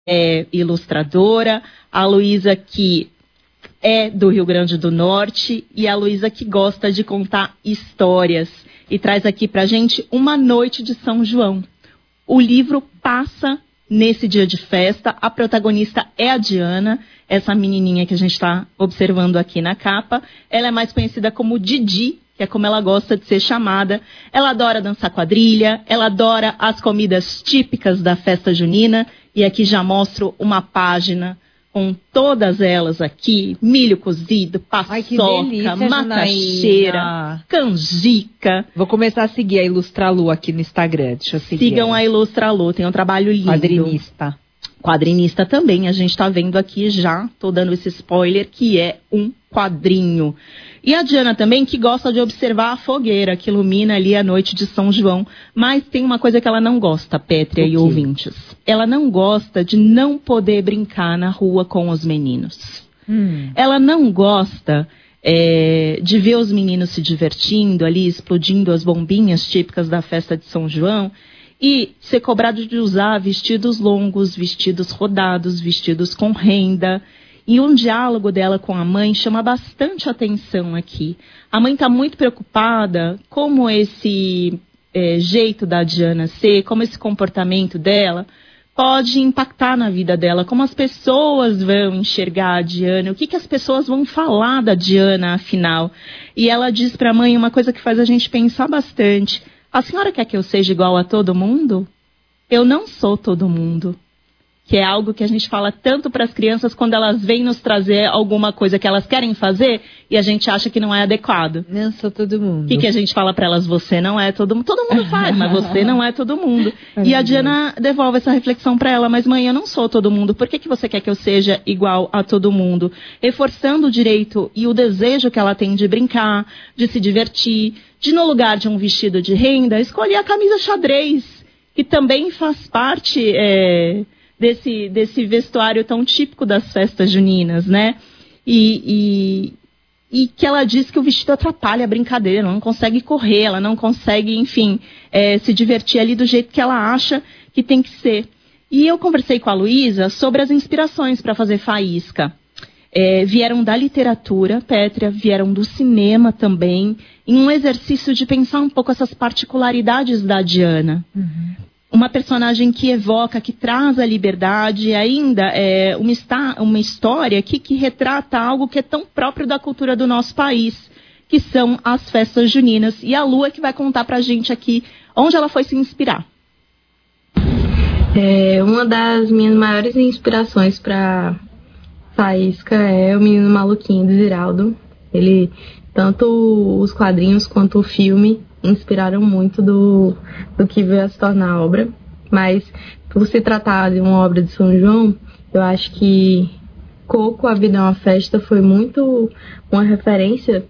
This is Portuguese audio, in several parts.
é ilustradora, a Luísa que é do Rio Grande do Norte e a Luísa que gosta de contar histórias e traz aqui pra gente Uma Noite de São João. O livro passa nesse dia de festa, a protagonista é a Diana, essa menininha que a gente está observando aqui na capa. Ela é mais conhecida como Didi, que é como ela gosta de ser chamada. Ela adora dançar quadrilha, ela adora as comidas típicas da festa junina. E aqui já mostro uma página com todas elas aqui: milho cozido, paçoca, macaxeira, canjica. Vou começar a seguir a Ilustralu aqui no Instagram. Deixa eu seguir. Sigam a Ilustralu, tem um trabalho lindo. Quadrinista também, a gente está vendo aqui já, estou dando esse spoiler, que é um quadrinho. E a Diana também, que gosta de observar a fogueira que ilumina ali a noite de São João. Mas tem uma coisa que ela não gosta, Pétria e ouvintes. Ela não gosta de não poder brincar na rua com os meninos. Ela não gosta de ver os meninos se divertindo ali, explodindo as bombinhas típicas da festa de São João. E ser cobrado de usar vestidos longos, vestidos rodados, vestidos com renda. E um diálogo dela com a mãe chama bastante atenção aqui. A mãe está muito preocupada como esse jeito da Diana ser, como esse comportamento dela pode impactar na vida dela, como as pessoas vão enxergar a Diana, o que as pessoas vão falar da Diana, afinal. E ela diz para a mãe uma coisa que faz a gente pensar bastante. A senhora quer que eu seja igual a todo mundo? Eu não sou todo mundo. Que é algo que a gente fala tanto para as crianças quando elas vêm nos trazer alguma coisa que elas querem fazer e a gente acha que não é adequado. Não sou todo mundo. O que a gente fala para elas? Você não é todo mundo. Todo mundo faz, mas você não é todo mundo. E a Diana devolve essa reflexão para ela. Mas mãe, eu não sou todo mundo. Por que você quer que eu seja igual a todo mundo? Reforçando o direito e o desejo que ela tem de brincar, de se divertir, de no lugar de um vestido de renda, escolher a camisa xadrez, que também faz parte desse vestuário tão típico das festas juninas, né? E que ela diz que o vestido atrapalha a brincadeira, ela não consegue correr, ela não consegue, enfim, se divertir ali do jeito que ela acha que tem que ser. E eu conversei com a Luísa sobre as inspirações para fazer faísca. Vieram da literatura, Pétria, vieram do cinema também, em um exercício de pensar um pouco essas particularidades da Diana. Uma personagem que evoca, que traz a liberdade, e ainda uma história que retrata algo que é tão próprio da cultura do nosso país, que são as festas juninas. E a Lu é que vai contar pra gente aqui onde ela foi se inspirar. Uma das minhas maiores inspirações para faísca é o Menino Maluquinho do Ziraldo. Tanto os quadrinhos quanto o filme inspiraram muito do que veio a se tornar a obra. Mas, por se tratar de uma obra de São João, eu acho que Coco, A Vida é uma Festa, foi muito uma referência,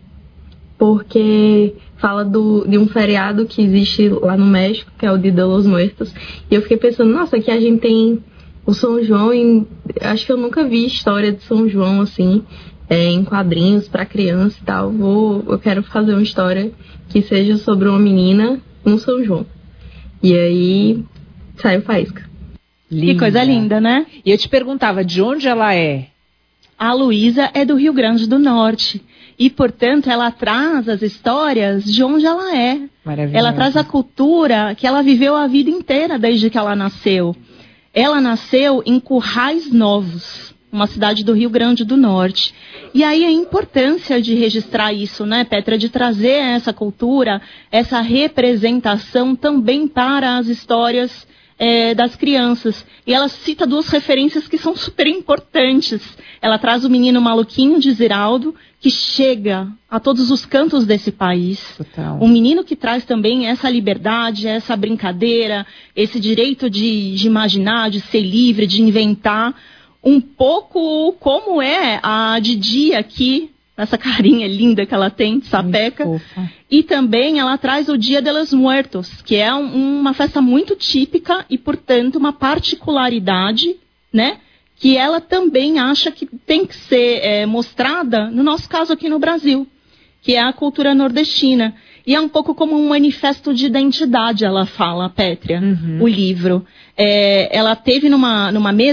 porque fala de um feriado que existe lá no México, que é o Dia de los Muertos. E eu fiquei pensando, nossa, aqui a gente tem o São João, e acho que eu nunca vi história de São João assim, em quadrinhos para criança e tal. Eu quero fazer uma história que seja sobre uma menina no São João. E aí saiu faísca. Que coisa linda, né? E eu te perguntava, de onde ela é? A Luísa é do Rio Grande do Norte. E, portanto, ela traz as histórias de onde ela é. Ela traz a cultura que ela viveu a vida inteira desde que ela nasceu. Ela nasceu em Currais Novos, uma cidade do Rio Grande do Norte. E aí a importância de registrar isso, né, Pétria, de trazer essa cultura, essa representação também para as histórias das crianças. E ela cita duas referências que são super importantes. Ela traz o Menino Maluquinho de Ziraldo, que chega a todos os cantos desse país. Total. Um menino que traz também essa liberdade, essa brincadeira, esse direito de imaginar, de ser livre, de inventar. Um pouco como é a Didi aqui, essa carinha linda que ela tem, de sapeca. E também ela traz o Dia de los Muertos, que é uma festa muito típica e, portanto, uma particularidade, né? Que ela também acha que tem que ser mostrada, no nosso caso aqui no Brasil, que é a cultura nordestina. E é um pouco como um manifesto de identidade, ela fala, Pétria, o livro. Ela teve numa mesa